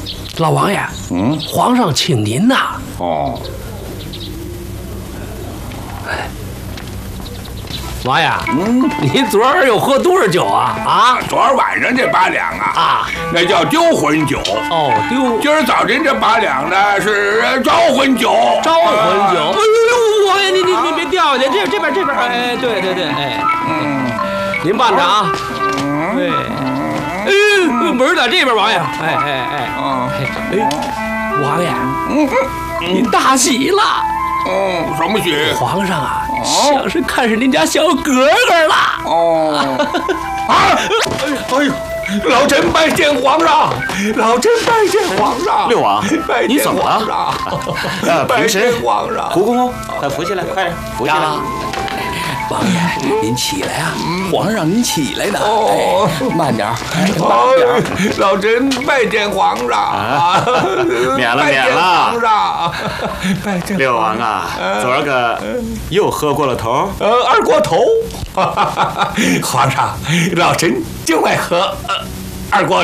老王爷，皇上请您呐。 哦， 王爷，您昨儿又喝多少酒啊？啊， 昨儿晚上这8两啊，那叫丢魂酒。 哦，丢。 今儿早晨这8两呢是招魂酒。 招魂酒。哎呦，王爷，你别掉下去，这边，哎，对，哎，您慢着啊。对。哎，门在这边，王爷。哎，王爷，您大喜了。 什么喜？ 皇上啊，像是看上您家小格格了。 哦，哎呦，老臣拜见皇上，老臣拜见皇上。 六王，你怎么了？ 平时皇上， 胡公公，快扶起来，快点扶起来。 王爷，您起来啊！ 皇上让您起来呢。慢点， 老臣拜见皇上。 免了。 皇上， 六王啊，昨儿个又喝过了头。 二锅头。皇上，老臣就爱喝二锅